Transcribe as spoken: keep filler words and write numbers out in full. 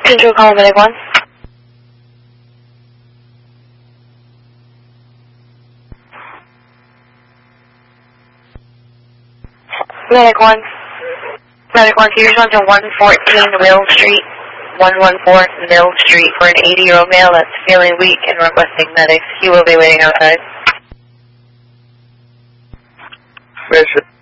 Central call, Medic one. Medic one. Medic one, can you respond to one fourteen Mill Street, one one four Mill Street for an eighty-year-old male that's feeling weak and requesting medics. He will be waiting outside. Mission.